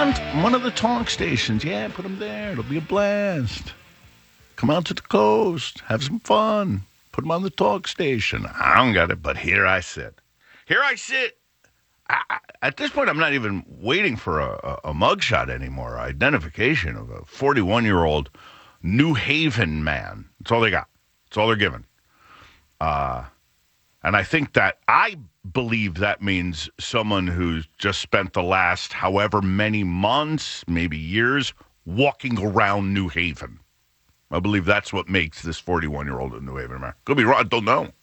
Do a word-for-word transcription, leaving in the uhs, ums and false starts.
on t- one of the talk stations. Yeah, put them there. It'll be a blast. Come out to the coast. Have some fun. Put them on the talk station. I don't got it, but here I sit. Here I sit. I, I, at this point, I'm not even waiting for a, a, a mugshot anymore. Identification of a forty-one-year-old New Haven man. That's all they got. That's all they're given. Uh, and I think that I believe that means someone who's just spent the last however many months, maybe years, walking around New Haven. I believe that's what makes this forty-one-year-old a New Haven man. Could be wrong. I don't know.